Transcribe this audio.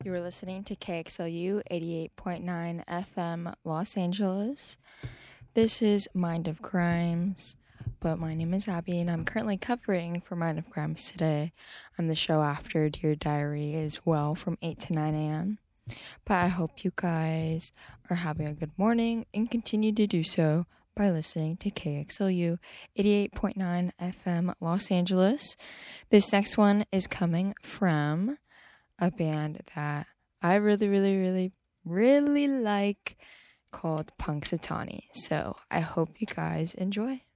You are listening to KXLU 88.9 FM Los Angeles. This is Mind of Crimes, but my name is Abby and I'm currently covering for Mind of Crimes today. I'm the show after Dear Diary as well from 8 to 9 a.m. But I hope you guys are having a good morning and continue to do so by listening to KXLU 88.9 FM Los Angeles. This next one is coming from a band that I really like called Punxsutawney. So I hope you guys enjoy.